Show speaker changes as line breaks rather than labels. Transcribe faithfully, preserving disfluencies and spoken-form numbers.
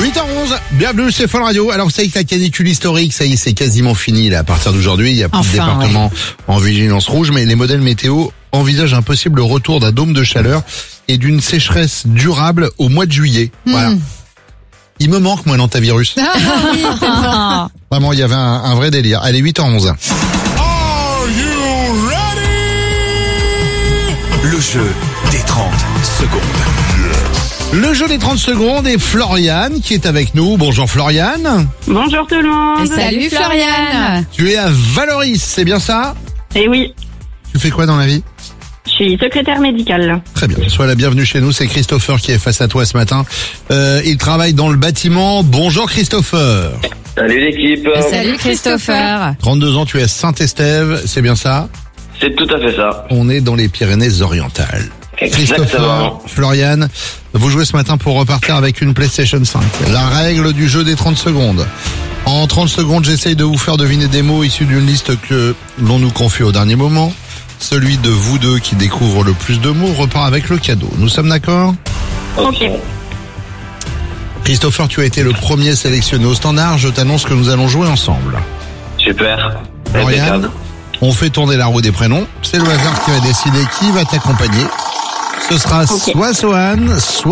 huit heures onze, bienvenue chez Fun Radio. Alors vous savez que la canicule historique, ça y est, c'est quasiment fini là. À partir d'aujourd'hui, il y a plus
Enfin,
de départements ouais. en vigilance rouge, mais les modèles météo envisagent un possible retour d'un dôme de chaleur et d'une sécheresse durable au mois de juillet. Mmh. Voilà. Il me manque, moi, l'antivirus.
Ah oui, tellement.
Vraiment, il y avait un, un vrai délire. Allez, huit heures onze.
Are you ready? Le jeu des trente secondes.
Le jeu des trente secondes et Floriane qui est avec nous. Bonjour Floriane.
Bonjour tout le monde.
Et salut Floriane.
Tu es à Valoris, c'est bien ça?
Eh oui,
Tu fais quoi dans la vie?
je suis secrétaire médicale.
Très bien, sois la bienvenue chez nous. C'est Christopher qui est face à toi ce matin. Euh, il travaille dans le bâtiment. Bonjour Christopher.
Salut l'équipe.
Et salut Christopher.
trente-deux ans, tu es à Saint-Estève, c'est bien ça?
C'est tout à fait ça.
On est dans les Pyrénées-Orientales. Christopher,
Exactement.
Floriane, vous jouez ce matin pour repartir avec une PlayStation cinq. La règle du jeu des trente secondes. En trente secondes, j'essaye de vous faire deviner des mots issus d'une liste que l'on nous confie au dernier moment. Celui de vous deux qui découvre le plus de mots repart avec le cadeau. Nous sommes d'accord?
Ok.
Christopher, tu as été le premier sélectionné au standard. Je t'annonce que nous allons jouer ensemble.
Super.
Floriane,
Impeccable.
on fait tourner la roue des prénoms. C'est le hasard qui va décider qui va t'accompagner. Ce sera
Ok.
soit Sohan, soit